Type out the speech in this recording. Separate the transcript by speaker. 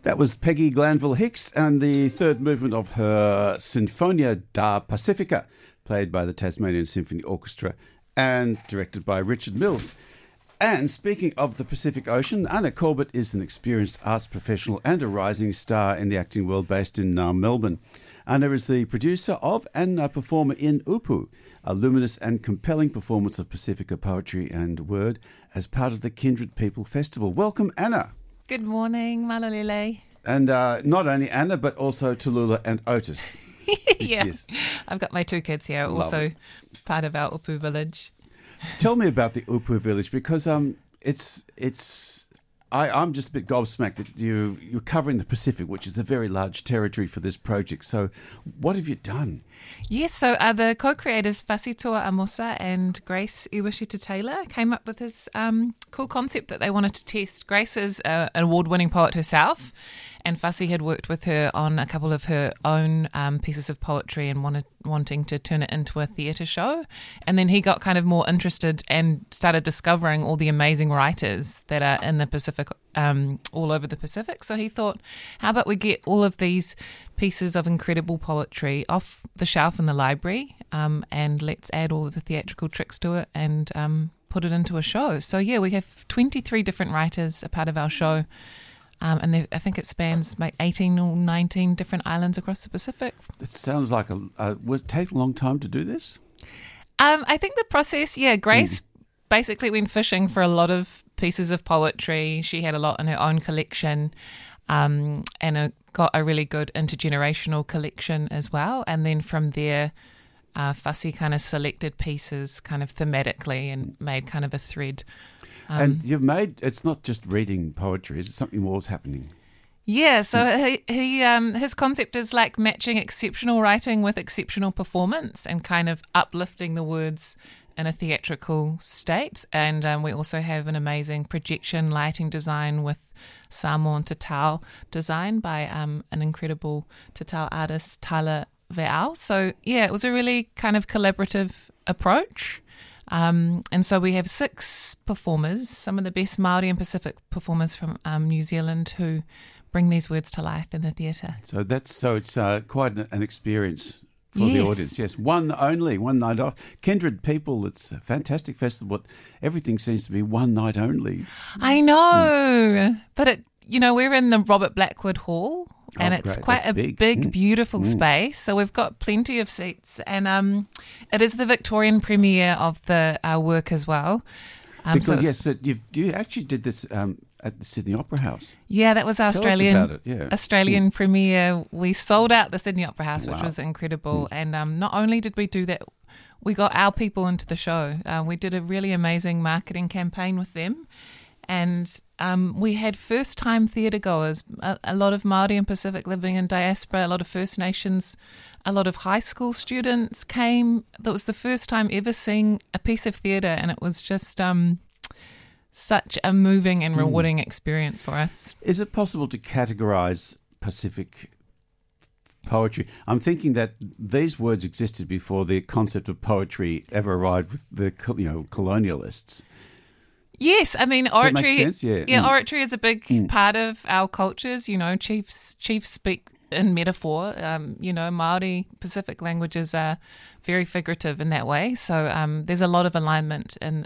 Speaker 1: That was Peggy Glanville Hicks and the third movement of her Sinfonia da Pacifica, played by the Tasmanian Symphony Orchestra and directed by Richard Mills. And speaking of the Pacific Ocean, Anna Corbett is an experienced arts professional and a rising star in the acting world based in Melbourne. Anna is the producer of and a performer in Upu, a luminous and compelling performance of Pacifica poetry and word as part of the Kindred People Festival. Welcome, Anna.
Speaker 2: Good morning, Malolele.
Speaker 1: And not only Anna, but also Tallulah and Otis.
Speaker 2: Yeah,
Speaker 1: Yes.
Speaker 2: I've got my two kids here,
Speaker 1: Love
Speaker 2: also
Speaker 1: it.
Speaker 2: part of our Upu village.
Speaker 1: Tell me about the Upu village, because I'm just a bit gobsmacked that you're covering the Pacific, which is a very large territory for this project. So what have you done?
Speaker 2: Yes, so the co-creators Fasitoa Amosa and Grace Iwashita Taylor came up with this cool concept that they wanted to test. Grace is an award-winning poet herself, and Fasi had worked with her on a couple of her own pieces of poetry and wanting to turn it into a theatre show. And then he got kind of more interested and started discovering all the amazing writers that are in the Pacific, all over the Pacific. So he thought, how about we get all of these pieces of incredible poetry off the shelf in the library, and let's add all of the theatrical tricks to it and put it into a show. So yeah, we have 23 different writers a part of our show. And I think it spans like 18 or 19 different islands across the Pacific.
Speaker 1: It sounds like would it take a long time to do this?
Speaker 2: I think the process, Grace basically went fishing for a lot of pieces of poetry. She had a lot in her own collection, and got a really good intergenerational collection as well. And then from there, Fasi kind of selected pieces kind of thematically and made kind of a thread.
Speaker 1: And it's not just reading poetry, it's something more is happening.
Speaker 2: Yeah, so he his concept is like matching exceptional writing with exceptional performance and kind of uplifting the words in a theatrical state. And we also have an amazing projection lighting design with Samoan Tatau design by an incredible Tatau artist, Tyler Ve'au. So yeah, it was a really kind of collaborative approach. And so we have 6 performers, some of the best Māori and Pacific performers from New Zealand who bring these words to life in the theatre.
Speaker 1: So it's quite an experience for the audience. Yes, one night off. Kindred People, it's a fantastic festival, but everything seems to be one night only.
Speaker 2: I know, but we're in the Robert Blackwood Hall. And it's
Speaker 1: great.
Speaker 2: quite
Speaker 1: That's
Speaker 2: a big beautiful space. So we've got plenty of seats. And it is the Victorian premiere of our work as well.
Speaker 1: You actually did this at the Sydney Opera House.
Speaker 2: Yeah, that was our
Speaker 1: Tell us about it, yeah.
Speaker 2: Australian premiere. We sold out the Sydney Opera House, which
Speaker 1: Wow.
Speaker 2: was incredible. And not only did we do that, we got our people into the show. We did a really amazing marketing campaign with them. And we had first-time theatre goers, a lot of Māori and Pacific living in diaspora, a lot of First Nations, a lot of high school students came. That was the first time ever seeing a piece of theatre, and it was just such a moving and rewarding experience for us.
Speaker 1: Is it possible to categorise Pacific poetry? I'm thinking that these words existed before the concept of poetry ever arrived with the colonialists.
Speaker 2: Yes, I mean oratory.
Speaker 1: That makes sense, yeah.
Speaker 2: Oratory is a big part of our cultures. Chiefs speak in metaphor. Māori Pacific languages are very figurative in that way. So there's a lot of alignment in